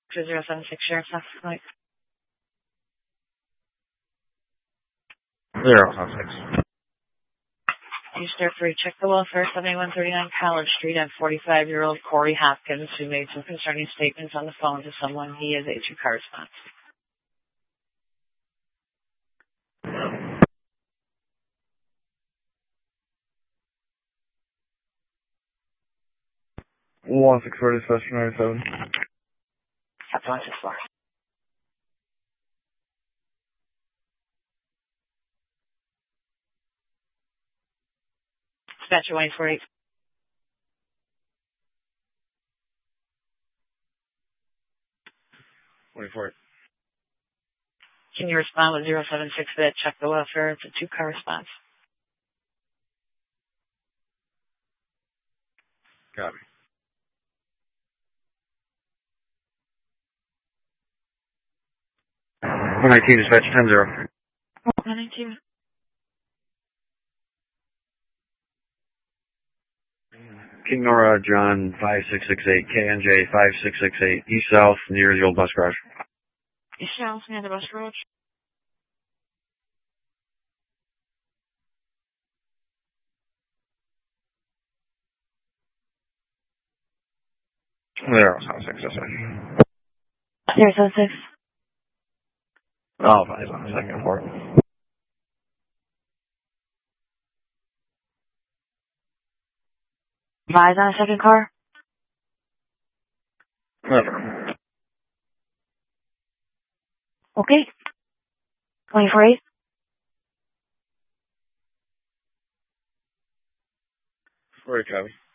2076 Sheriff's Office. Like, 076. Easter 3, check the welfare, 7139 College Street, and 45-year-old Corey Hopkins, who made some concerning statements on the phone to someone. He is a two-car response. One 640 dispatch 97. That's 164. Dispatcher 148. Can you respond with 076 for that check the welfare? It's a two-car response. Copy. 119 dispatch 10-0. 119. King Nora John 5668 KNJ 5668 East South near the old bus garage. East South near the bus garage. There, 076, that's right. 076. Oh, fine, on the second floor. Rise on a second car. Never. Okay. 24-8. Sorry, Copy.